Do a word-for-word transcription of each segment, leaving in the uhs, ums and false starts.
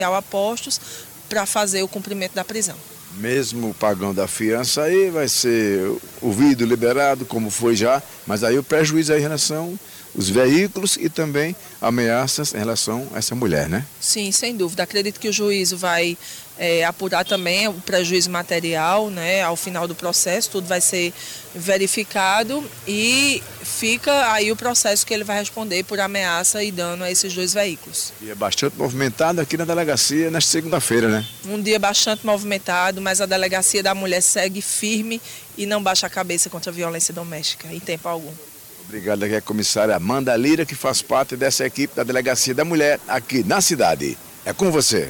a postos para fazer o cumprimento da prisão. Mesmo pagando a fiança aí, vai ser ouvido, liberado, como foi já, mas aí o prejuízo aí em relação aos veículos e também ameaças em relação a essa mulher, né? Sim, sem dúvida. Acredito que o juízo vai é, apurar também o prejuízo material, né? Ao final do processo, tudo vai ser verificado e fica aí o processo que ele vai responder por ameaça e dano a esses dois veículos. E é bastante movimentado aqui na delegacia nesta segunda-feira, né? Um dia bastante movimentado, mas a Delegacia da Mulher segue firme e não baixa a cabeça contra a violência doméstica, em tempo algum. Obrigado aqui a comissária Amanda Lira, que faz parte dessa equipe da Delegacia da Mulher aqui na cidade. É com você.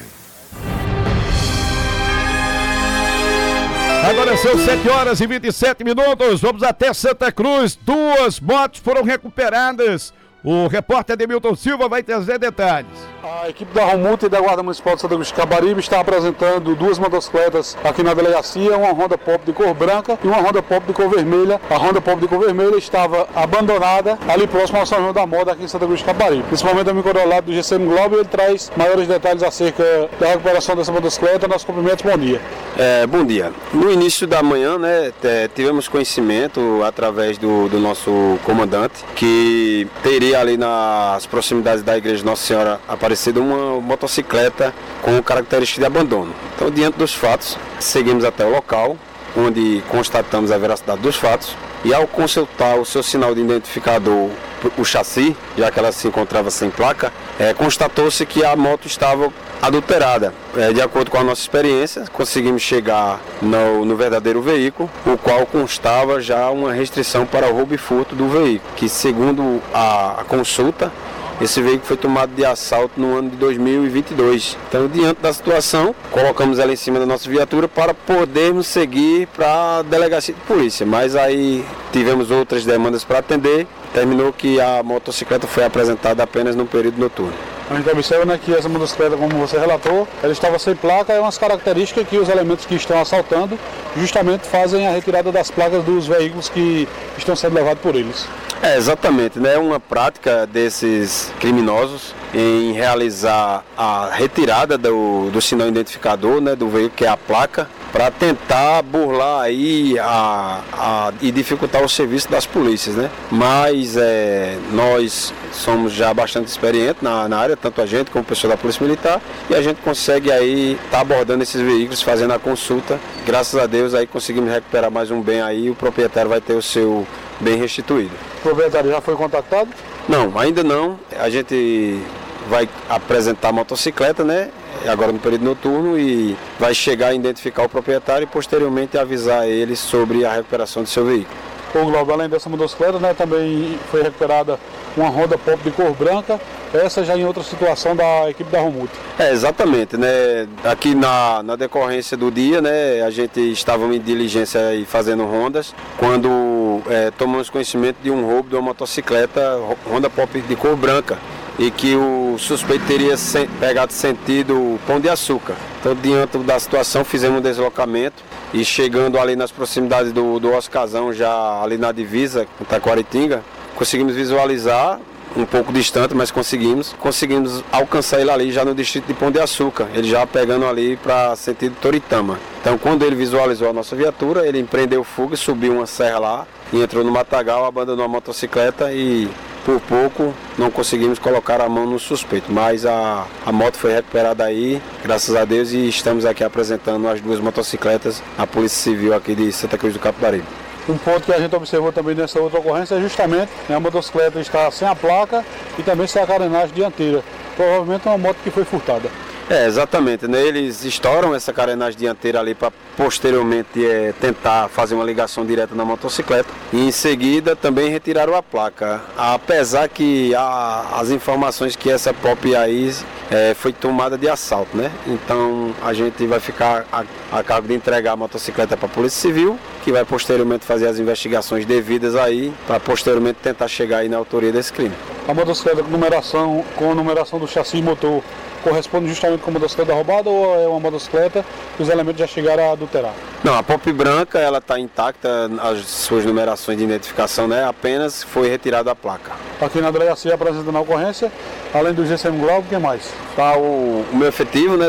Agora são sete horas e vinte e sete minutos, vamos até Santa Cruz, duas motos foram recuperadas. O repórter Ademilton Silva vai trazer detalhes. A equipe da Romulta e da Guarda Municipal de Santa Cruz de Capibaribe está apresentando duas motocicletas aqui na delegacia, uma Honda Pop de cor branca e uma Honda Pop de cor vermelha. A Honda Pop de cor vermelha estava abandonada ali próximo ao São João da Moda aqui em Santa Cruz de Capibaribe. Nesse momento eu me encontro ao lado do G C M Globo e ele traz maiores detalhes acerca da recuperação dessa motocicleta. Nosso cumprimento, bom dia. É, bom dia. No início da manhã, né, tivemos conhecimento através do, do nosso comandante que teria ali nas proximidades da igreja Nossa Senhora Aparecida uma motocicleta com característica de abandono. Então, diante dos fatos, seguimos até o local, onde constatamos a veracidade dos fatos, e ao consultar o seu sinal de identificador, o chassi, já que ela se encontrava sem placa, é, constatou-se que a moto estava adulterada. É, de acordo com a nossa experiência, conseguimos chegar no, no verdadeiro veículo, o qual constava já uma restrição para o roubo e furto do veículo, que segundo a, a consulta, esse veículo foi tomado de assalto no ano de dois mil e vinte e dois. Então, diante da situação, colocamos ela em cima da nossa viatura para podermos seguir para a delegacia de polícia. Mas aí tivemos outras demandas para atender, terminou que a motocicleta foi apresentada apenas no período noturno. A gente observa, né, que essa motocicleta, como você relatou, ela estava sem placa, é umas características que os elementos que estão assaltando justamente fazem a retirada das placas dos veículos que estão sendo levados por eles. É, exatamente, né? Uma prática desses criminosos em realizar a retirada do, do sinal identificador, né, do veículo, que é a placa, para tentar burlar aí a, a, e dificultar o serviço das polícias, né? Mas é, nós somos já bastante experientes na, na área, tanto a gente como o pessoal da Polícia Militar, e a gente consegue aí estar tá abordando esses veículos, fazendo a consulta. Graças a Deus aí conseguimos recuperar mais um bem aí, o proprietário vai ter o seu bem restituído. O proprietário já foi contactado? Não, ainda não. A gente vai apresentar a motocicleta, né? Agora no período noturno, e vai chegar a identificar o proprietário e posteriormente avisar ele sobre a recuperação do seu veículo. O Globo, além dessa motocicleta, né, também foi recuperada uma Honda Pop de cor branca, essa já em outra situação da equipe da Romulta. É, exatamente, né? Aqui na, na decorrência do dia, né, a gente estava em diligência e fazendo rondas, quando é, tomamos conhecimento de um roubo de uma motocicleta Honda Pop de cor branca, e que o suspeito teria se, pegado sentido Pão de Açúcar. Então, diante da situação, fizemos um deslocamento e chegando ali nas proximidades do, do Oscazão, já ali na divisa com Taquaritinga, conseguimos visualizar, um pouco distante, mas conseguimos, conseguimos alcançar ele ali já no distrito de Pão de Açúcar, ele já pegando ali para sentido Toritama. Então, quando ele visualizou a nossa viatura, ele empreendeu fuga, subiu uma serra lá e entrou no matagal, abandonou a motocicleta e por pouco não conseguimos colocar a mão no suspeito, mas a, a moto foi recuperada aí, graças a Deus, e estamos aqui apresentando as duas motocicletas à Polícia Civil aqui de Santa Cruz do Capibaribe. Um ponto que a gente observou também nessa outra ocorrência é justamente, né, a motocicleta está sem a placa e também sem a carenagem dianteira, provavelmente uma moto que foi furtada. É, exatamente, né? Eles estouram essa carenagem dianteira ali para posteriormente é, tentar fazer uma ligação direta na motocicleta e em seguida também retiraram a placa, apesar que a, as informações que essa Pop aí é, foi tomada de assalto, né? Então a gente vai ficar a, a cargo de entregar a motocicleta para a Polícia Civil, que vai posteriormente fazer as investigações devidas aí, para posteriormente tentar chegar aí na autoria desse crime. A motocicleta com numeração, com a numeração do chassi e motor corresponde justamente com a motocicleta roubada ou é uma motocicleta que os elementos já chegaram a adulterar? Não, a Pop branca ela está intacta, as suas numerações de identificação, né? Apenas foi retirada a placa. Aqui na delegacia apresentando a ocorrência, além do G C M Globo, o que mais? Está o, o meu efetivo, né?